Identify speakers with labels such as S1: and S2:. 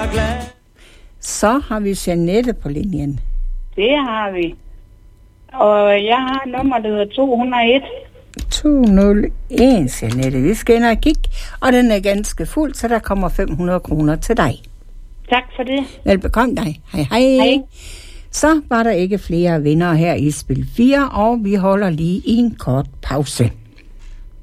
S1: var glad.
S2: Så har vi Jeanette på linjen.
S3: Det har vi. Og jeg har et nummer, der hedder 201.
S2: 201, Jeanette. Vi skal ind og kigge, og den er ganske fuld, så der kommer 500 kroner til dig.
S3: Tak for det.
S2: Velbekomme dig. Hej, hej.
S3: Hej.
S2: Så var der ikke flere vindere her i spil 4, og vi holder lige en kort pause.